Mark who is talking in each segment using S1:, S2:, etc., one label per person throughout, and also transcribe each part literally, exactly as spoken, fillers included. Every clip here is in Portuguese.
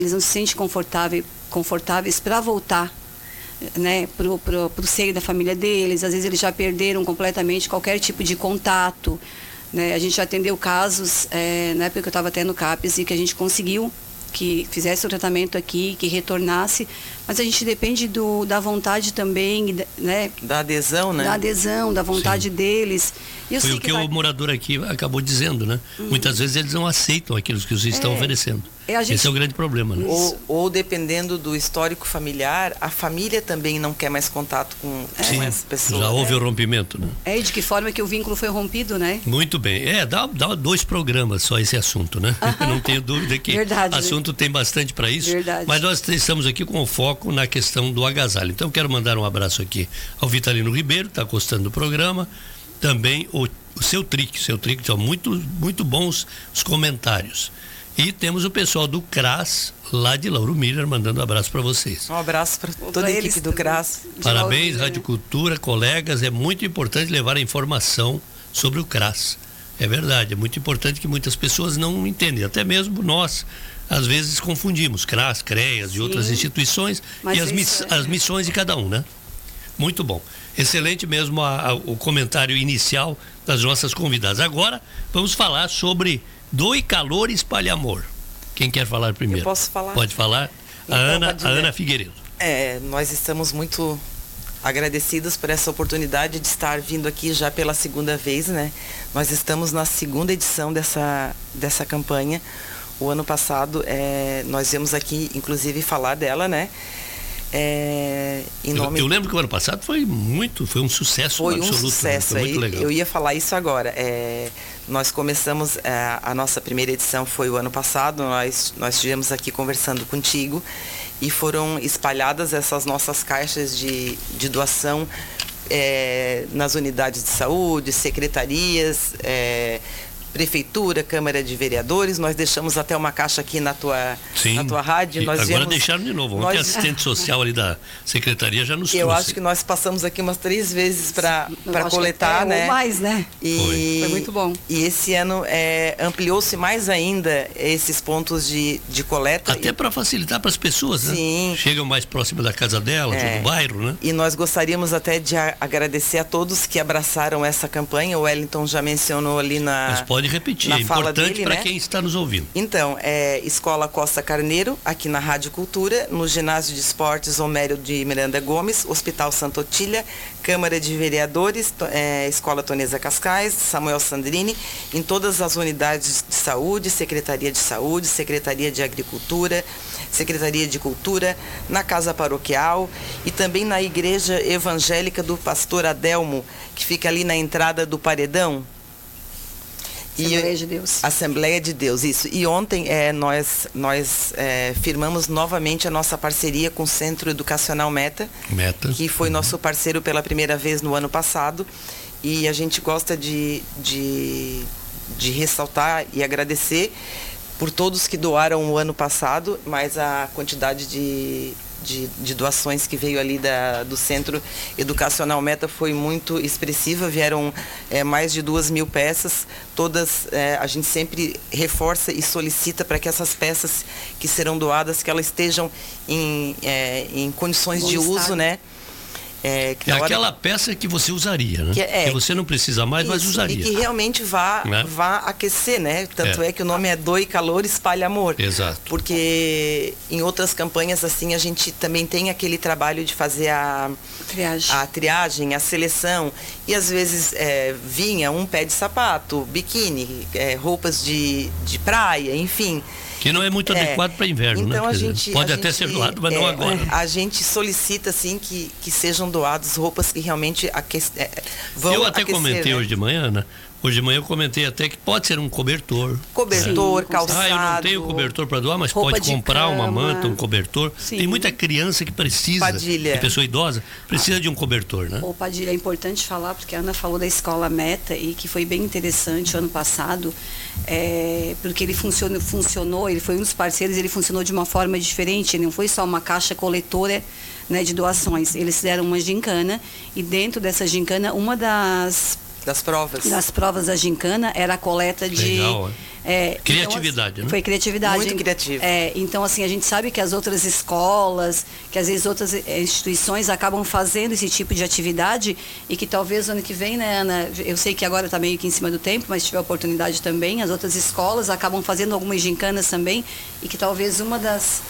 S1: eles não se sentem confortável, confortáveis para voltar, né, pro, pro, pro seio da família deles. Às vezes eles já perderam completamente qualquer tipo de contato, né? A gente já atendeu casos, é, na época que eu estava até no CAPES, e que a gente conseguiu que fizesse o tratamento aqui, que retornasse, mas a gente depende do, da vontade também, né?
S2: Da adesão, né?
S1: Da adesão, da vontade Sim. deles.
S3: E Foi o que, que vai... o morador aqui acabou dizendo, né? Hum. Muitas vezes eles não aceitam aquilo que os estão é, oferecendo. É gente... Esse é o grande problema, né?
S2: Ou, ou dependendo do histórico familiar, a família também não quer mais contato com,
S3: Sim,
S2: com essa pessoa.
S3: Já houve
S1: é.
S3: o rompimento, né?
S1: É, e de que forma que o vínculo foi rompido, né?
S3: Muito bem. É, dá, dá dois programas só esse assunto, né? Uh-huh. Não tenho dúvida que
S1: Verdade,
S3: assunto
S1: né?
S3: tem bastante para isso.
S1: Verdade.
S3: Mas nós estamos aqui com o foco na questão do agasalho. Então, quero mandar um abraço aqui ao Vitalino Ribeiro, está gostando do programa. Também o, o seu Trick, seu Trick, são muito, muito bons os comentários. E temos o pessoal do CRAS, lá de Lauro Miller, mandando um abraço para vocês.
S2: Um abraço para toda a equipe do CRAS.
S3: Parabéns, Rádio Cultura, colegas. É muito importante levar a informação sobre o CRAS. É verdade, é muito importante que muitas pessoas não entendem, até mesmo nós. Às vezes confundimos CRAS, CREAS e outras instituições Mas e as, miss, é... as missões de cada um, né? Muito bom. Excelente mesmo a, a, o comentário inicial das nossas convidadas. Agora vamos falar sobre Doe Calor e Espalhe Amor. Quem quer falar primeiro?
S2: Eu posso falar.
S3: Pode falar. Então, a, Ana, a Ana Figueiredo.
S2: É, nós estamos muito agradecidos por essa oportunidade de estar vindo aqui já pela segunda vez, né? Nós estamos na segunda edição dessa, dessa campanha. O ano passado, é, nós viemos aqui, inclusive, falar dela, né? É, em nome...
S3: eu, eu lembro que o ano passado foi muito, foi um sucesso
S2: foi
S3: absoluto.
S2: Um sucesso,
S3: né? Foi muito legal.
S2: Eu ia falar isso agora. É, nós começamos, é, a nossa primeira edição foi o ano passado, nós, nós estivemos aqui conversando contigo e foram espalhadas essas nossas caixas de, de doação é, nas unidades de saúde, secretarias, é, prefeitura, Câmara de Vereadores. Nós deixamos até uma caixa aqui na tua,
S3: Sim,
S2: na tua rádio. Nós
S3: agora
S2: viemos,
S3: deixaram de novo. Ontem nós... a assistente social ali da secretaria já nos
S2: Eu
S3: trouxe.
S2: acho que nós passamos aqui umas três vezes para
S1: para
S2: coletar, né?
S1: Ou mais, né?
S2: E,
S1: Foi. Foi muito bom.
S2: E esse ano é, ampliou-se mais ainda esses pontos de, de coleta.
S3: Até para facilitar para as pessoas, né?
S2: Sim.
S3: Chegam mais próximo da casa delas, é. do bairro, né?
S2: E nós gostaríamos até de a, agradecer a todos que abraçaram essa campanha. O Wellington já mencionou ali na...
S3: Mas pode repetir.
S2: Na
S3: é
S2: fala
S3: importante para
S2: né?
S3: quem está nos ouvindo.
S2: Então, é Escola Costa Carneiro, aqui na Rádio Cultura, no Ginásio de Esportes Homério de Miranda Gomes, Hospital Santa Otília, Câmara de Vereadores, é, Escola Tonesa Cascais, Samuel Sandrini, em todas as unidades de saúde, Secretaria de Saúde, Secretaria de Agricultura, Secretaria de Cultura, na Casa Paroquial e também na Igreja Evangélica do Pastor Adelmo, que fica ali na entrada do Paredão.
S1: Assembleia de Deus.
S2: Assembleia de Deus, isso. E ontem é, nós, nós é, firmamos novamente a nossa parceria com o Centro Educacional Meta,
S3: Meta.
S2: que foi uhum. nosso parceiro pela primeira vez no ano passado. E a gente gosta de, de, de ressaltar e agradecer por todos que doaram o ano passado, mas a quantidade de... De, de doações que veio ali da, do Centro Educacional Meta foi muito expressiva, vieram é, mais de duas mil peças, todas é, a gente sempre reforça e solicita para que essas peças que serão doadas, que elas estejam em, é, em condições Bom de estado. uso, né?
S3: É, que é hora... aquela peça que você usaria, né? Que, é, que você não precisa mais,
S2: isso,
S3: mas usaria.
S2: E que realmente vá, né? vá aquecer, né? Tanto é. é que o nome é Doe Calor, Espalhe Amor.
S3: Exato.
S2: Porque em outras campanhas, assim, a gente também tem aquele trabalho de fazer a
S1: triagem,
S2: a, triagem, a seleção. E às vezes é, vinha um pé de sapato, biquíni, é, roupas de, de praia, enfim...
S3: Que não é muito é, adequado para inverno,
S2: então
S3: né?
S2: A gente,
S3: pode
S2: a
S3: até
S2: gente,
S3: ser doado, mas
S2: é,
S3: não agora.
S2: A gente solicita, assim, que, que sejam doadas roupas que realmente aquece, é, vão
S3: Eu até
S2: aquecer,
S3: comentei
S2: né?
S3: hoje de manhã, né? Hoje de manhã eu comentei até que pode ser um cobertor.
S2: Cobertor,
S3: é.
S2: calçado.
S3: Ah, eu não tenho cobertor para doar, mas
S1: roupa
S3: pode comprar
S1: cama.
S3: uma manta, um cobertor.
S1: Sim.
S3: Tem muita criança que precisa,
S2: Padilha.
S3: de pessoa idosa, precisa ah. de um cobertor, né?
S1: Ô, Padilha, é importante falar, porque a Ana falou da Escola Meta e que foi bem interessante o ano passado, é, porque ele funcionou, funcionou, ele foi um dos parceiros, ele funcionou de uma forma diferente, não foi só uma caixa coletora, né, de doações. Eles fizeram uma gincana e dentro dessa gincana, uma das
S2: Das provas.
S1: Das provas da gincana, era a coleta de...
S3: Legal,
S1: é,
S3: criatividade,
S1: então,
S3: né?
S1: Foi criatividade.
S2: Muito criativo.
S1: É, então, assim, a gente sabe que as outras escolas, que às vezes outras instituições acabam fazendo esse tipo de atividade e que talvez ano que vem, né, Ana? Eu sei que agora está meio que em cima do tempo, mas se tiver oportunidade também, as outras escolas acabam fazendo algumas gincanas também e que talvez uma das...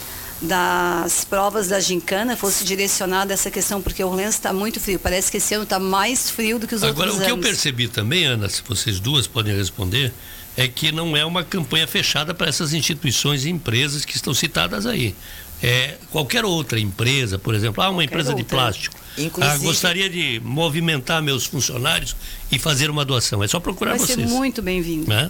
S1: das provas da gincana fosse direcionada a essa questão, porque o Orleans está muito frio. Parece que esse ano está mais frio do que os
S3: Agora,
S1: outros
S3: o que
S1: anos.
S3: eu percebi também, Ana, se vocês duas podem responder, é que não é uma campanha fechada para essas instituições e empresas que estão citadas aí. É, qualquer outra empresa, por exemplo, ah, uma qualquer empresa outra. de plástico, ah, gostaria de movimentar meus funcionários e fazer uma doação. É só procurar
S1: Vai
S3: vocês.
S1: Vai ser muito bem-vindo.
S3: Né?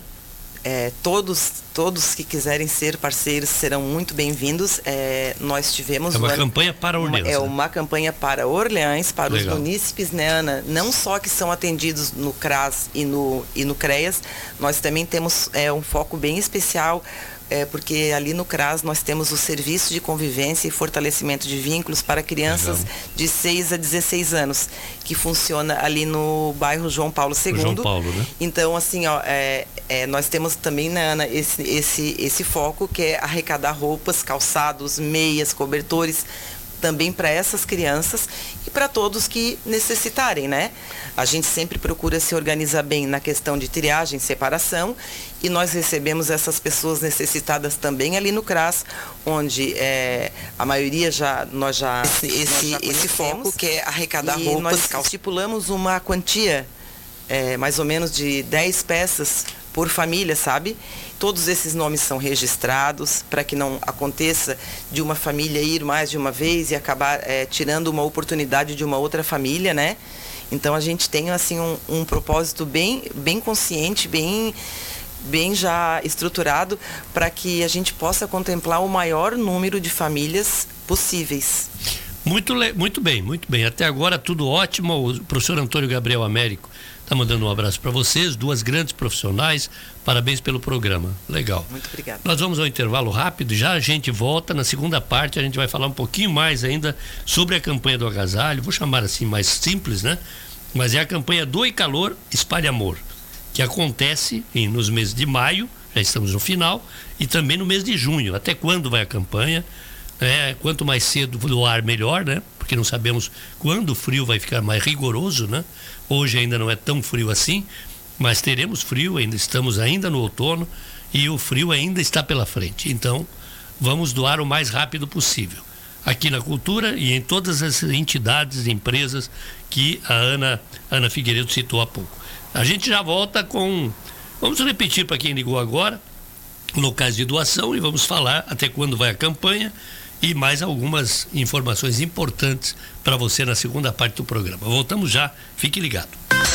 S2: É, todos, todos que quiserem ser parceiros serão muito bem-vindos. É, nós tivemos...
S3: É uma
S2: uma,
S3: campanha para Orleans.
S2: Uma, é
S3: né?
S2: uma campanha para Orleans, para
S3: Legal.
S2: os munícipes, né, Ana? Não só que são atendidos no CRAS e no, e no CREAS, nós também temos é, um foco bem especial, é, porque ali no CRAS nós temos o serviço de convivência e fortalecimento de vínculos para crianças Legal. de seis a dezesseis anos, que funciona ali no bairro João Paulo segundo.
S3: João Paulo, né?
S2: Então, assim, ó, é, é, nós temos também, né, Ana, esse, esse, esse foco que é arrecadar roupas, calçados, meias, cobertores, também para essas crianças e para todos que necessitarem, né? A gente sempre procura se organizar bem na questão de triagem, separação, e nós recebemos essas pessoas necessitadas também ali no CRAS, onde é, a maioria já, nós já, esse, nós já esse foco que é arrecadar roupas, nós estipulamos uma quantia, é, mais ou menos de dez peças por família, sabe? Todos esses nomes são registrados para que não aconteça de uma família ir mais de uma vez e acabar é, tirando uma oportunidade de uma outra família, né? Então a gente tem assim um, um propósito bem, bem consciente, bem, bem já estruturado para que a gente possa contemplar o maior número de famílias possíveis.
S3: Muito, muito bem, muito bem. Até agora tudo ótimo. O professor Antônio Gabriel Américo está mandando um abraço para vocês, duas grandes profissionais, parabéns pelo programa, legal.
S2: Muito obrigado.
S3: Nós vamos ao intervalo rápido, já a gente volta, na segunda parte a gente vai falar um pouquinho mais ainda sobre a campanha do agasalho, vou chamar assim mais simples, né? Mas é a campanha Doe Calor, Espalhe Amor, que acontece em, nos meses de maio, já estamos no final, e também no mês de junho. Até quando vai a campanha? É, quanto mais cedo doar, melhor, né? Porque não sabemos quando o frio vai ficar mais rigoroso, né? Hoje ainda não é tão frio assim, mas teremos frio, ainda estamos ainda no outono e o frio ainda está pela frente. Então, vamos doar o mais rápido possível. Aqui na Cultura e em todas as entidades e empresas que a Ana, Ana Figueiredo citou há pouco. A gente já volta com... Vamos repetir para quem ligou agora, locais de doação, e vamos falar até quando vai a campanha e mais algumas informações importantes para você na segunda parte do programa. Voltamos já, fique ligado.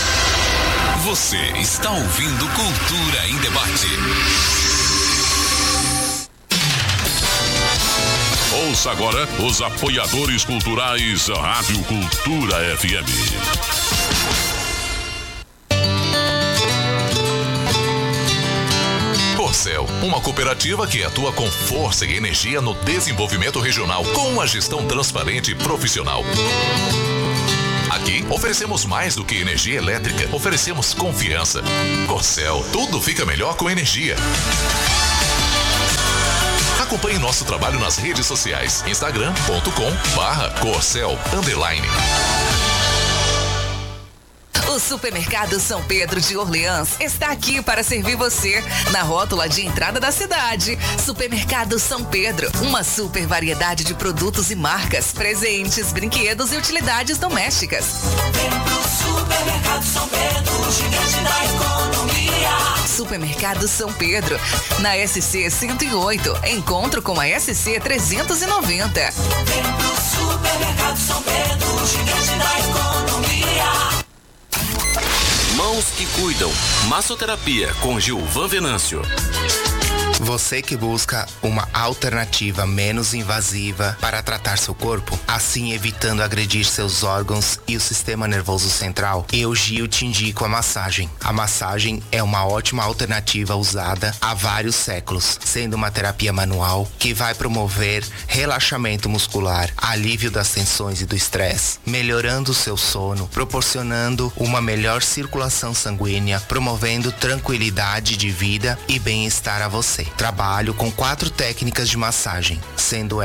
S4: Você está ouvindo Cultura em Debate.
S5: Ouça agora os apoiadores culturais Rádio Cultura F M.
S4: Corcel, uma cooperativa que atua com força e energia no desenvolvimento regional, com uma gestão transparente e profissional. Aqui, oferecemos mais do que energia elétrica, oferecemos confiança. Corcel, tudo fica melhor com energia. Acompanhe nosso trabalho nas redes sociais, instagram ponto com barra Corcel underline.
S6: O Supermercado São Pedro de Orleans está aqui para servir você na rótula de entrada da cidade. Supermercado São Pedro, uma super variedade de produtos e marcas, presentes, brinquedos e utilidades domésticas.
S7: Vem pro Supermercado São Pedro, gigante da economia.
S6: Supermercado São Pedro, na S C cento e oito, encontro com a S C trezentos e noventa.
S7: Vem pro Supermercado São Pedro, gigante da economia.
S8: Mãos que Cuidam. Massoterapia com Gilvan Venâncio. Você que busca uma alternativa menos invasiva para tratar seu corpo, assim evitando agredir seus órgãos e o sistema nervoso central, eu, Gil, te indico a massagem. A massagem é uma ótima alternativa usada há vários séculos, sendo uma terapia manual que vai promover relaxamento muscular, alívio das tensões e do estresse, melhorando o seu sono, proporcionando uma melhor circulação sanguínea, promovendo tranquilidade de vida e bem-estar a você. Trabalho com quatro técnicas de massagem, sendo